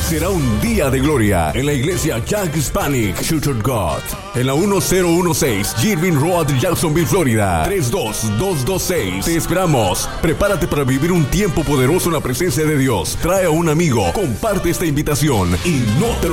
Será un día de gloria en la iglesia Jack Hispanic Church of God, en la 1016 Girvin Road, Jacksonville, Florida, 32226. Te esperamos. Prepárate para vivir un tiempo poderoso en la presencia de Dios. Trae a un amigo, comparte esta invitación y no te lo